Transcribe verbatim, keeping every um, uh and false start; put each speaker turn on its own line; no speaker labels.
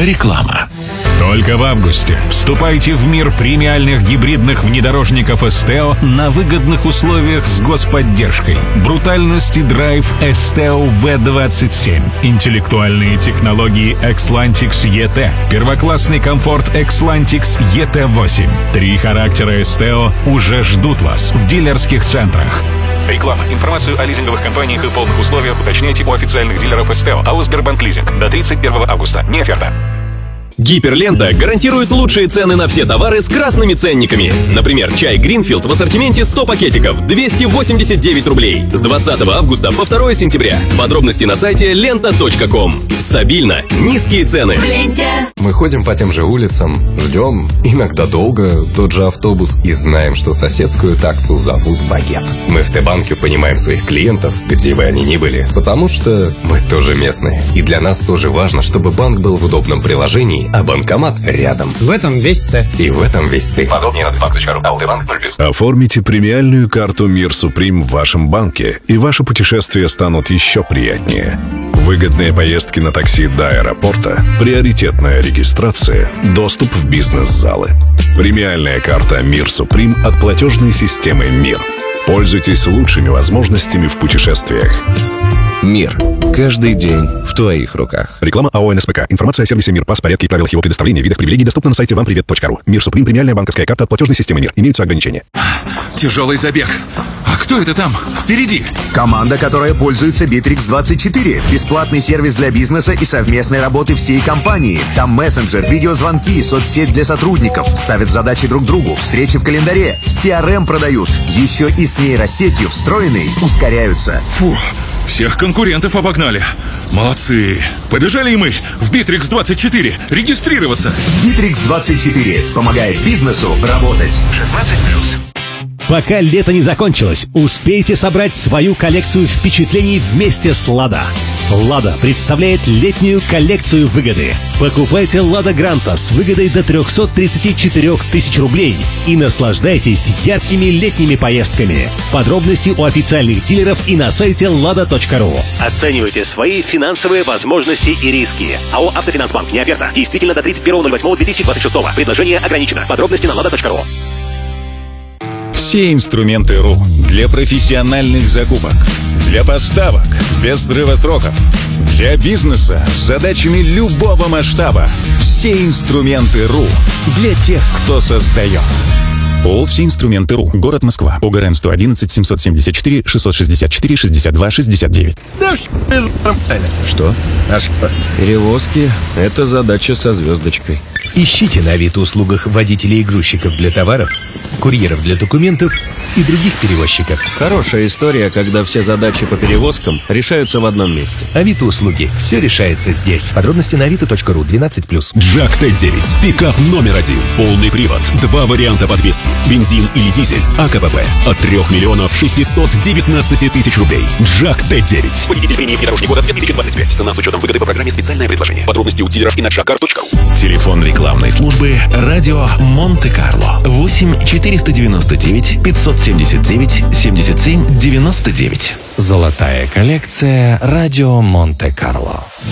Реклама.
Только в августе вступайте в мир премиальных гибридных внедорожников Esteo на выгодных условиях с господдержкой. Брутальность и драйв Esteo ви двадцать семь. Интеллектуальные технологии Xlantix и ти. Первоклассный комфорт Xlantix и ти восемь. Три характера Esteo уже ждут вас в дилерских центрах. Реклама. Информацию о лизинговых компаниях и полных условиях уточняйте у официальных дилеров Esteo, АО «Сбербанк Лизинг» до тридцать первого августа. Не оферта.
Гиперлента гарантирует лучшие цены на все товары с красными ценниками. Например, чай Гринфилд в ассортименте сто пакетиков, двести восемьдесят девять рублей. С двадцатого августа по второе сентября. Подробности на сайте лента точка ком. Стабильно, низкие цены.
Мы ходим по тем же улицам, ждем, иногда долго, тот же автобус и знаем, что соседскую таксу зовут Багет. Мы в Т-банке понимаем своих клиентов, где бы они ни были, потому что мы тоже местные. И для нас тоже важно, чтобы банк был в удобном приложении, а банкомат рядом.
В этом весь Т.
И в этом весь ты.
Подробнее на тбанк точка ру. АО-Т-банк ноль плюс.
Оформите премиальную карту Мир Суприм в вашем банке, и ваши путешествия станут еще приятнее. Выгодные поездки на такси до аэропорта, приоритетная регистрация, доступ в бизнес-залы. Премиальная карта Мир Суприм от платежной системы Мир. Пользуйтесь лучшими возможностями в путешествиях.
Мир. Каждый день в твоих руках.
Реклама АО НСПК. Информация о сервисе Мир, пас, порядке и правилах его предоставления, видах привилегий доступна на сайте вам привет точка ру. Мир Суприм. Премиальная банковская карта от платежной системы Мир. Имеются ограничения.
Тяжелый забег. А кто это там? Впереди.
Команда, которая пользуется Битрикс двадцать четыре. Бесплатный сервис для бизнеса и совместной работы всей компании. Там мессенджер, видеозвонки, соцсеть для сотрудников. Ставят задачи друг другу, встречи в календаре. В си ар эм продают. Еще и с нейросетью встроенной ускоряются.
Фух. Всех конкурентов обогнали. Молодцы. Побежали и мы в Битрикс двадцать четыре. Регистрироваться.
Битрикс двадцать четыре помогает бизнесу работать.
шестнадцать плюс.
Пока лето не закончилось, успейте собрать свою коллекцию впечатлений вместе с «Лада». «Лада» представляет летнюю коллекцию выгоды. Покупайте «Лада Гранта» с выгодой до триста тридцать четыре тысячи рублей и наслаждайтесь яркими летними поездками. Подробности у официальных дилеров и на сайте лада точка ру. Оценивайте свои финансовые возможности и риски. АО «Автофинансбанк». Не оферта. Действительно до тридцать первого ноль восьмого две тысячи двадцать шестого. Предложение ограничено. Подробности на лада точка ру.
Все инструменты РУ для профессиональных закупок, для поставок без срыва сроков, для бизнеса с задачами любого масштаба. Все инструменты РУ для тех, кто создает. ООО «Все инструменты РУ». Город Москва. ОГРН сто одиннадцать семьсот семьдесят четыре шестьсот шестьдесят четыре шестьдесят два шестьдесят девять.
Да
Что? А что? Перевозки – это задача со звездочкой.
Ищите на Авито-услугах водителей и грузчиков для товаров, курьеров для документов и других перевозчиков.
Хорошая история, когда все задачи по перевозкам решаются в одном месте.
Авито-услуги. Все решается здесь. Подробности на авито точка ру. двенадцать плюс.
Джак Т девять. Пикап номер один. Полный привод. Два варианта подвески. Бензин или дизель. АКПП. От трех миллионов шестисот девятнадцати тысяч рублей. Джак Т девять.
Победитель премии «Внедорожник года» две тысячи двадцать пять. Цена с учетом выгоды по программе «Специальное предложение». Подробности у дилеров и на джак кар точка ру.
Телефон рекламной службы «Радио Монте-Карло». восемь четыреста девяносто девять пятьсот семьдесят девять семьдесят семь девяносто девять.
Золотая коллекция «Радио Монте-Карло».